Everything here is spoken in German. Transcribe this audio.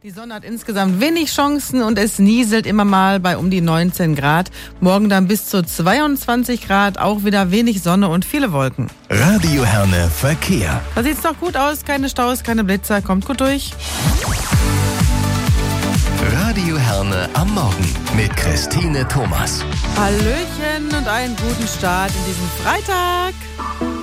Die Sonne hat insgesamt wenig Chancen und es nieselt immer mal bei um die 19 Grad. Morgen dann bis zu 22 Grad, auch wieder wenig Sonne und viele Wolken. Radio Herne Verkehr. Da sieht's doch gut aus, keine Staus, keine Blitzer, kommt gut durch. Radio Herne am Morgen mit Christine Thomas. Hallöchen und einen guten Start in diesen Freitag.